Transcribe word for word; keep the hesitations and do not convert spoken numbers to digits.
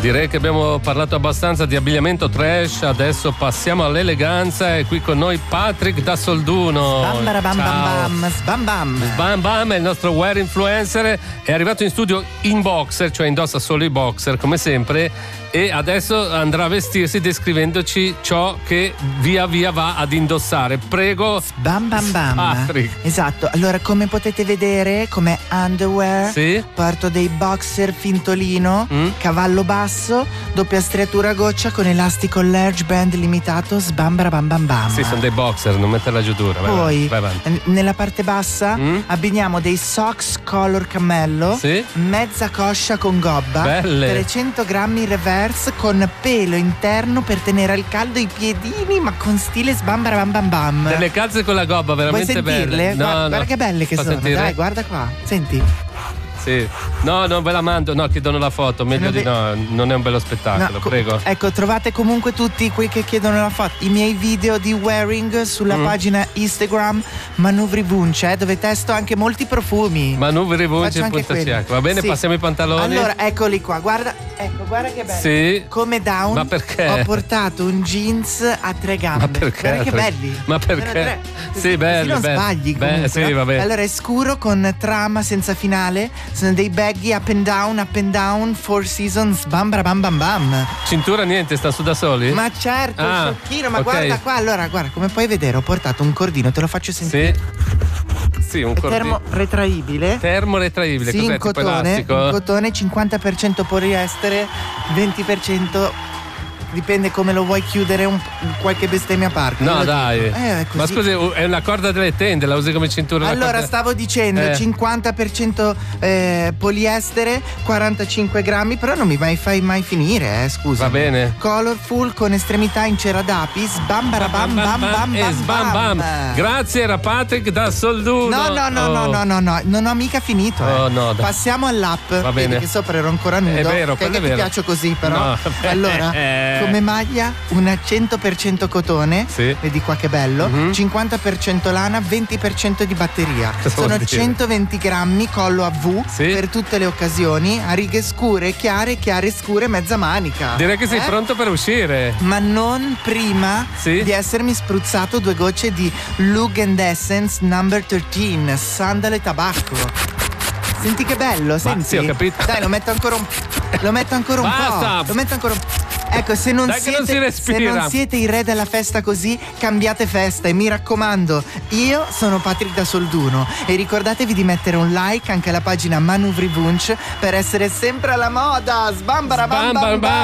Direi che abbiamo parlato abbastanza di abbigliamento trash, adesso passiamo all'eleganza e qui con noi Patrick da Solduno. Bam bam bam bam, bam bam. Bam bam è il nostro wear influencer, è arrivato in studio in boxer, cioè indossa solo i boxer come sempre, e adesso andrà a vestirsi descrivendoci ciò che via via va ad indossare. Prego. Bam bam bam. Patrick. Esatto, allora come potete vedere come underwear, sì? porto dei boxer fintolino, mm? cavallo basso, doppia striatura a goccia con elastico large band limitato, sbambara bam bam bam. Sì, sono dei boxer, non metterla giù dura. Vai Poi vai avanti. nella parte bassa mm? abbiniamo dei socks color cammello, sì? mezza coscia con gobba, belle, trecento grammi reverse con pelo interno per tenere al caldo i piedini, ma con stile sbambara bam bam bam. Delle calze con la gobba veramente Vuoi sentirle? belle. Guarda, no, guarda no. che belle che Fa sono. sentire? Dai, guarda qua, senti. Sì. No, non ve la mando, no, chiedono la foto, meglio Vabbè. di no, non è un bello spettacolo, No, co- prego. Ecco, trovate comunque tutti quei che chiedono la foto, i miei video di wearing sulla Mm. pagina Instagram Manuvri Vunce, eh, dove testo anche molti profumi. Manuvri Vunce Faccio anche punto c h. quelli. Va bene, Sì. passiamo i pantaloni. Allora, eccoli qua, guarda, ecco, guarda che bello. Sì. Come down. Ma perché? Ho portato un jeans a tre gambe. Ma perché? Guarda che belli. Ma Sono perché? tre. Sì, Così belli, non belli. sbagli Beh, comunque. sì, no? vabbè. Allora è scuro con trama senza finale. Sono dei baggy up and down, up and down, four seasons, bam bam bam bam bam. Cintura niente, sta su da soli? Ma certo, Ah, sciocchino, ma ok. guarda qua, allora guarda, come puoi vedere ho portato un cordino, te lo faccio sentire. Sì. Sì, un È cordino. termo retraibile. Termo retraibile, Sì, cos'è? in Tipo cotone, elastico? in cotone, cinquanta per cento poliestere, venti per cento dipende come lo vuoi chiudere, un, qualche bestemmia a parte. No, io lo dai. dico. Eh, è così. Ma scusi, è la corda delle tende, la usi come cintura? la Allora corda- stavo dicendo Eh. cinquanta per cento eh, poliestere, quarantacinque grammi, però non mi mai fai mai finire, eh, scusa. Va bene. Colorful con estremità in cera d'api, sbambara bam bam bam e bam sbam bam. Grazie, era Patrick da Solduno. No, no, no, Oh. no, no, no, no, non ho mica finito. eh. Oh, no, dai. Passiamo all'app. Va bene. Vedi che sopra ero ancora nudo. È vero, che, quello che è ti vero. piaccio così, però. No. Allora, Eh. come maglia, una cento per cento cotone. Sì. Vedi qua che bello. Mhm. cinquanta per cento lana, venti per cento di batteria. Cosa vuol Sono dire? centoventi grammi, collo a V Sì. per tutte le occasioni, a righe scure, chiare, chiare scure, mezza manica. Direi che sei Eh? pronto per uscire. Ma non prima Sì? di essermi spruzzato due gocce di Lug and Essence number tredici, sandalo e tabacco. Senti che bello, senti. sì, ho capito. Dai, lo metto ancora un Lo metto ancora un Basta. po'. Lo metto ancora un Ecco, se non, Dai che siete, non si respira. se non siete i re della festa così, cambiate festa. E mi raccomando, io sono Patrick da Solduno. E ricordatevi di mettere un like anche alla pagina Manuvri Vunce per essere sempre alla moda. Sbambara bam Bam, bam bam, bam.